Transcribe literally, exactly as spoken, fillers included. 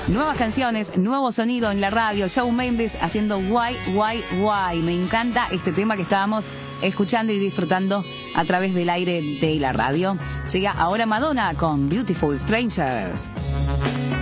Nuevas canciones, nuevo sonido en la radio. Shawn Mendes haciendo Why, Why, Why. Me encanta este tema que estábamos escuchando y disfrutando a través del aire de la radio. Llega ahora Madonna con Beautiful Strangers.